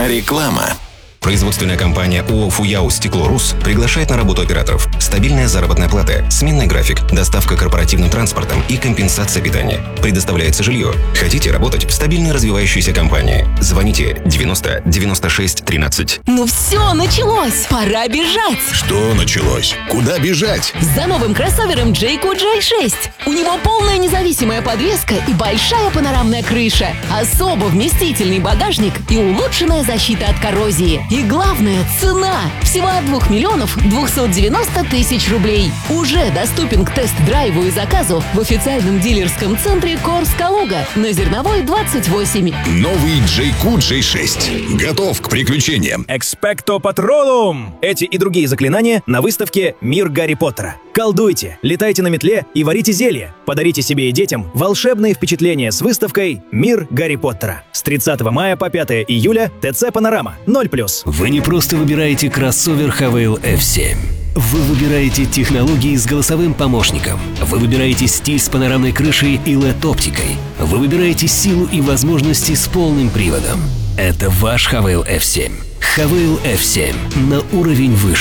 Реклама. Производственная компания ООО «Фуяо Стекло РУС» приглашает на работу операторов. Стабильная заработная плата, сменный график, доставка корпоративным транспортом и компенсация питания. Предоставляется жилье. Хотите работать в стабильной развивающейся компании? Звоните 90 96 13. Ну все, началось! Пора бежать! Что началось? Куда бежать? За новым кроссовером Jayco J6. У него полная независимая подвеска и большая панорамная крыша. Особо вместительный багажник и улучшенная защита от коррозии. И главное, цена! Всего от 2 миллионов 290 тысяч рублей. Уже доступен к тест-драйву и заказу в официальном дилерском центре Корс Калуга на Зерновой 28. Новый Jayco J6. Готов к приключениям. Экспекто Патролум! Эти и другие заклинания на выставке «Мир Гарри Поттера». Колдуйте, летайте на метле и варите зелья. Подарите себе и детям волшебные впечатления с выставкой «Мир Гарри Поттера». С 30 мая по 5 июля ТЦ «Панорама» 0+. Вы не просто выбираете кроссовер Haval F7. Вы выбираете технологии с голосовым помощником. Вы выбираете стиль с панорамной крышей и LED-оптикой. Вы выбираете силу и возможности с полным приводом. Это ваш Haval F7. Haval F7 на уровень выше.